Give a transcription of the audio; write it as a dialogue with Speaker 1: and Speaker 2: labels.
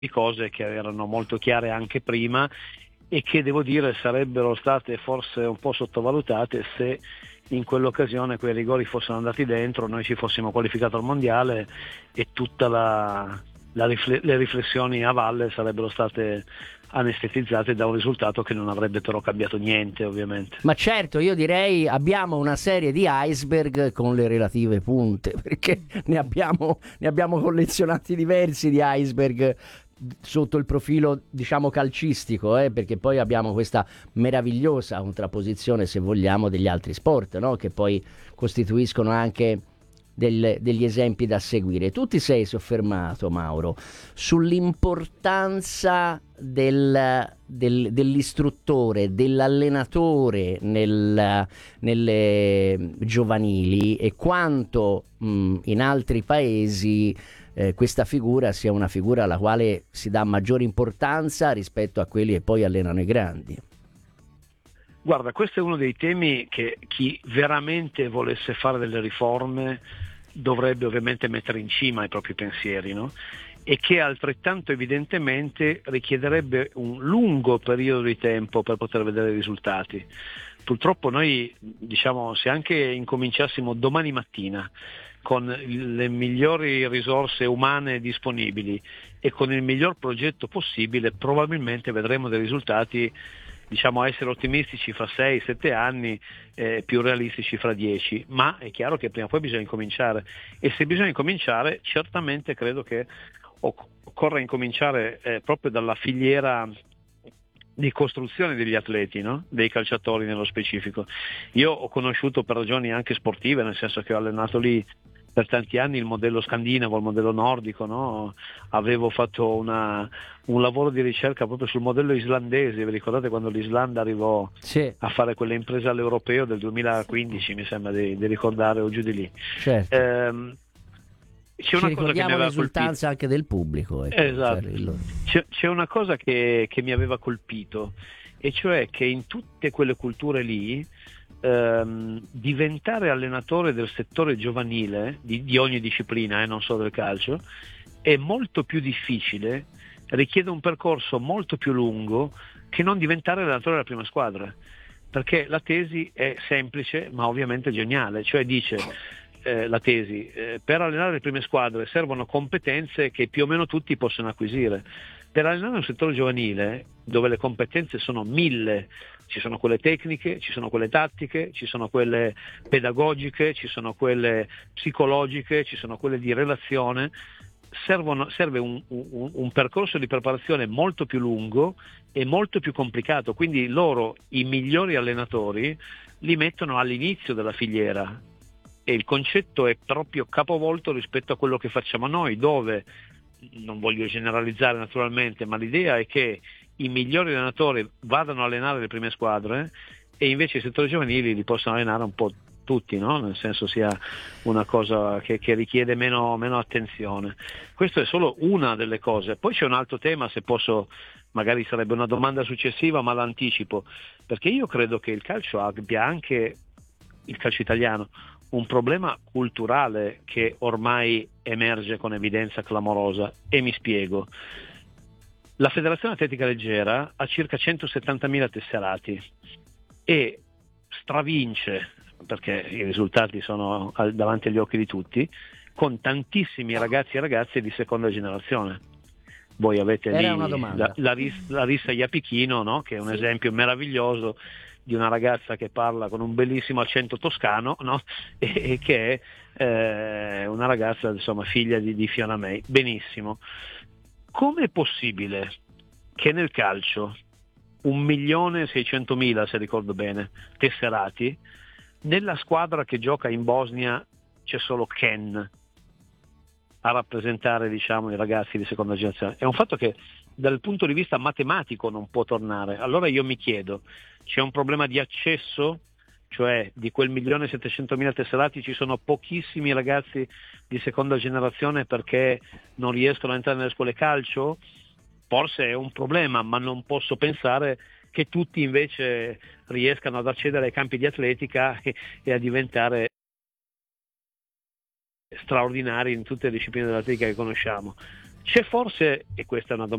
Speaker 1: cose che erano molto chiare anche prima e che, devo dire, sarebbero state forse un po' sottovalutate se in quell'occasione quei rigori fossero andati dentro, noi ci fossimo qualificato al mondiale e tutte le riflessioni a valle sarebbero state anestetizzate da un risultato che non avrebbe però cambiato niente, ovviamente.
Speaker 2: Ma certo, io direi abbiamo una serie di iceberg con le relative punte, perché ne abbiamo collezionati diversi di iceberg sotto il profilo, diciamo, calcistico, perché poi abbiamo questa meravigliosa contrapposizione, se vogliamo, degli altri sport, no? Che poi costituiscono anche degli esempi da seguire. Tu ti sei soffermato, Mauro, sull'importanza dell'istruttore, dell'allenatore nelle giovanili e quanto in altri paesi questa figura sia una figura alla quale si dà maggiore importanza rispetto a quelli che poi allenano i grandi.
Speaker 1: Guarda, questo è uno dei temi che chi veramente volesse fare delle riforme dovrebbe ovviamente mettere in cima ai propri pensieri, no? E che altrettanto evidentemente richiederebbe un lungo periodo di tempo per poter vedere i risultati. Purtroppo noi, diciamo, se anche incominciassimo domani mattina con le migliori risorse umane disponibili e con il miglior progetto possibile, probabilmente vedremo dei risultati, diciamo, essere ottimistici fra 6-7 anni, più realistici fra 10, ma è chiaro che prima o poi bisogna incominciare, e se bisogna incominciare, certamente credo che occorra incominciare proprio dalla filiera di costruzione degli atleti, no? Dei calciatori nello specifico. Io ho conosciuto, per ragioni anche sportive, nel senso che ho allenato lì per tanti anni, il modello scandinavo, il modello nordico, no? Avevo fatto un lavoro di ricerca proprio sul modello islandese. Vi ricordate quando l'Islanda arrivò a fare quella impresa all'europeo del 2015, mi sembra di ricordare, o giù di lì.
Speaker 2: Certo.
Speaker 1: C'è una cosa che mi aveva
Speaker 2: l'esultanza anche del pubblico. Ecco.
Speaker 1: Esatto. C'è una cosa che mi aveva colpito, e cioè che in tutte quelle culture lì diventare allenatore del settore giovanile di ogni disciplina, non solo del calcio, è molto più difficile, richiede un percorso molto più lungo che non diventare allenatore della prima squadra, perché la tesi è semplice ma ovviamente geniale, cioè dice la tesi, per allenare le prime squadre servono competenze che più o meno tutti possono acquisire. Per allenare un settore giovanile, dove le competenze sono 1000, ci sono quelle tecniche, ci sono quelle tattiche, ci sono quelle pedagogiche, ci sono quelle psicologiche, ci sono quelle di relazione, serve un percorso di preparazione molto più lungo e molto più complicato, quindi loro, i migliori allenatori, li mettono all'inizio della filiera, e il concetto è proprio capovolto rispetto a quello che facciamo noi, dove, non voglio generalizzare naturalmente, ma l'idea è che i migliori allenatori vadano a allenare le prime squadre e invece i settori giovanili li possono allenare un po' tutti, no? Nel senso sia una cosa che richiede meno attenzione. Questa è solo una delle cose. Poi c'è un altro tema, se posso, magari sarebbe una domanda successiva, ma l'anticipo, perché io credo che il calcio abbia, anche il calcio italiano, un problema culturale che ormai emerge con evidenza clamorosa, e mi spiego. La Federazione Atletica Leggera ha circa 170.000 tesserati e stravince, perché i risultati sono davanti agli occhi di tutti, con tantissimi ragazzi e ragazze di seconda generazione. Voi avete lì la Rissa Iapichino, no? Che è un esempio meraviglioso di una ragazza che parla con un bellissimo accento toscano, no? e che è una ragazza, insomma, figlia di Fiona May. Benissimo. Come è possibile che nel calcio 1.600.000, se ricordo bene, tesserati, nella squadra che gioca in Bosnia c'è solo Ken a rappresentare, diciamo, i ragazzi di seconda generazione? È un fatto che dal punto di vista matematico non può tornare. Allora io mi chiedo, c'è un problema di accesso? Cioè, di quel 1.700.000 tesserati ci sono pochissimi ragazzi di seconda generazione perché non riescono a entrare nelle scuole calcio? Forse è un problema, ma non posso pensare che tutti invece riescano ad accedere ai campi di atletica e a diventare straordinari in tutte le discipline dell'atletica che conosciamo. C'è forse, e questa è una